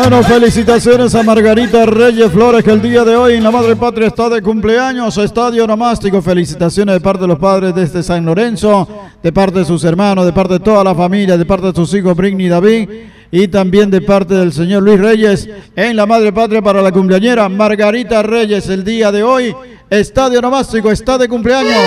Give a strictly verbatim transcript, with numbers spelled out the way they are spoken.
Bueno, felicitaciones a Margarita Reyes Flores, que el día de hoy en la Madre Patria está de cumpleaños. Estadio Onomástico, felicitaciones de parte de los padres de este San Lorenzo, de parte de sus hermanos, de parte de toda la familia, de parte de sus hijos Britney y David, y también de parte del señor Luis Reyes en la Madre Patria para la cumpleañera Margarita Reyes el día de hoy. Estadio Onomástico está de cumpleaños.